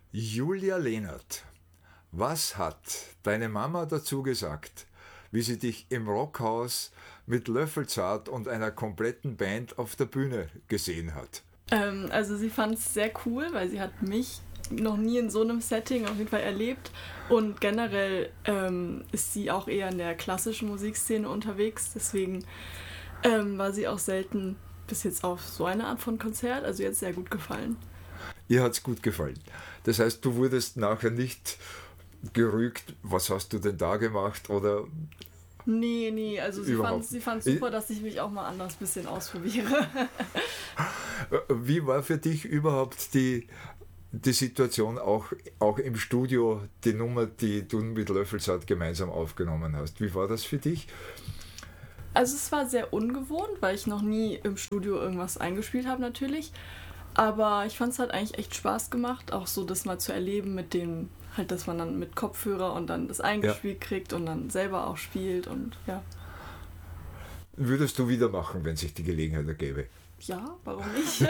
Julia Lehnert, was hat deine Mama dazu gesagt, wie sie dich im Rockhaus mit Löffelzart und einer kompletten Band auf der Bühne gesehen hat? Also sie fand es sehr cool, weil sie hat mich noch nie in so einem Setting auf jeden Fall erlebt. Und generell ist sie auch eher in der klassischen Musikszene unterwegs. Deswegen war sie auch selten bis jetzt auf so eine Art von Konzert. Also ihr hat es sehr gut gefallen. Ihr hat es gut gefallen. Das heißt, du wurdest nachher nicht gerügt, was hast du denn da gemacht? Oder Nee, also sie fand super, dass ich mich auch mal anders ein bisschen ausprobiere. Wie war für dich überhaupt die Situation auch im Studio, die Nummer, die du mit Löffelsat gemeinsam aufgenommen hast? Wie war das für dich? Also es war sehr ungewohnt, weil ich noch nie im Studio irgendwas eingespielt habe natürlich. Aber ich fand es halt eigentlich echt Spaß gemacht, auch so das mal zu erleben mit dem, halt, dass man dann mit Kopfhörer und dann das eingespielt kriegt und dann selber auch spielt und ja. Würdest du wieder machen, wenn sich die Gelegenheit ergäbe? Ja, warum nicht?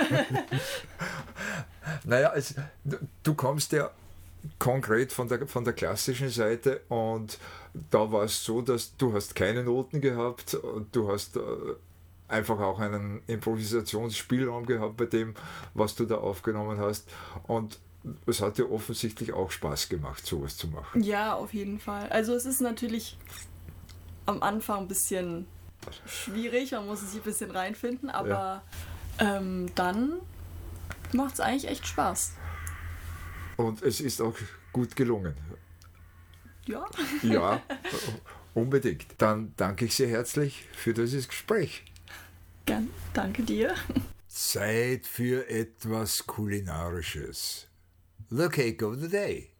Naja, du kommst ja konkret von der klassischen Seite und da war es so, dass du hast keine Noten gehabt und du hast einfach auch einen Improvisationsspielraum gehabt bei dem, was du da aufgenommen hast, und es hat dir offensichtlich auch Spaß gemacht, sowas zu machen. Ja, auf jeden Fall. Also es ist natürlich am Anfang ein bisschen schwierig, man muss sich ein bisschen reinfinden, aber dann macht es eigentlich echt Spaß. Und es ist auch gut gelungen. Ja. Ja, unbedingt. Dann danke ich sehr herzlich für dieses Gespräch. Gern, danke dir. Zeit für etwas Kulinarisches. The Cake of the Day.